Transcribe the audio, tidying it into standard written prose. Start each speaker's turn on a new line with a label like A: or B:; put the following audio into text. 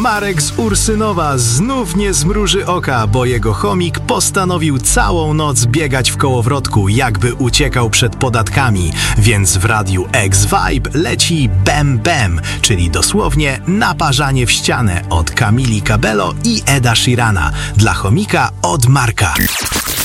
A: Marek z Ursynowa znów nie zmruży oka, bo jego chomik postanowił całą noc biegać w kołowrotku, jakby uciekał przed podatkami. Więc w radiu X-Vibe leci Bam Bam, czyli dosłownie naparzanie w ścianę od Camili Cabello i Eda Sheerana. Dla chomika od Marka.